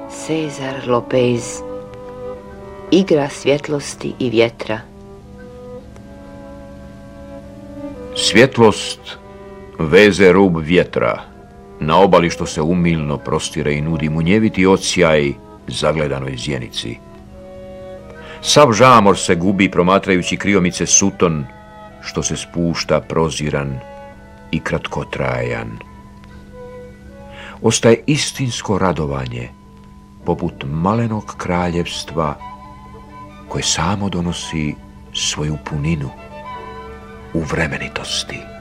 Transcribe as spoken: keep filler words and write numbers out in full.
Cezar Lopez, igra svjetlosti i vjetra. Svjetlost veze rub vjetra, na obali što se umilno prostire i nudi munjeviti odsjaj zagledanoj zjenici. Sav žamor se gubi promatrajući kriomice suton, što se spušta proziran i kratkotrajan. Ostaje istinsko radovanje, poput malenog kraljevstva, koje samo donosi svoju puninu u vremenitosti.